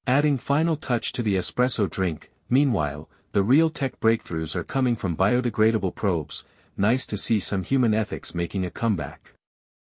Adding final touch to the espresso drink. Meanwhile, the real tech breakthroughs are coming from biodegradable probes. Nice to see some human ethics making a comeback.